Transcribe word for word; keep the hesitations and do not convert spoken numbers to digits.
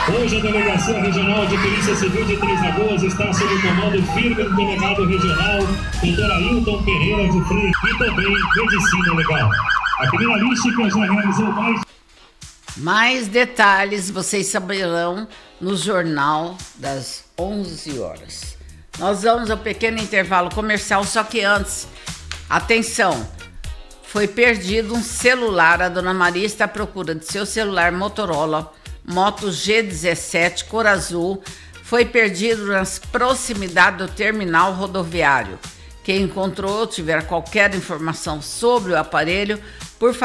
Hoje a Delegacia Regional de Polícia Civil de Três Lagoas está sob o comando firme do delegado regional, doutor Ailton Pereira de Freitas, e também Medicina Legal. A criminalística já realizou mais... Mais detalhes vocês saberão no Jornal das onze horas. Nós vamos ao pequeno intervalo comercial, só que antes, atenção, foi perdido um celular. A dona Maria está à procura de seu celular Motorola Moto G dezessete, cor azul, foi perdido nas proximidades do terminal rodoviário. Quem encontrou ou tiver qualquer informação sobre o aparelho,